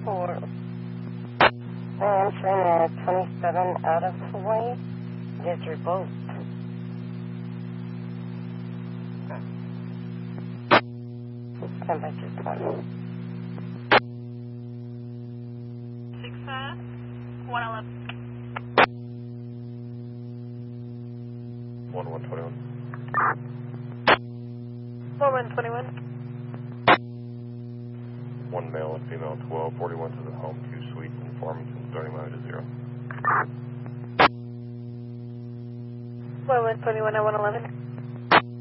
For answering 27 out of Hawaii is revoked. Stand by just one. 111. 1121. 1121. One male and female 1241 to the home, 2 suites in Farmington, starting mileage at 0. 1121 at 111.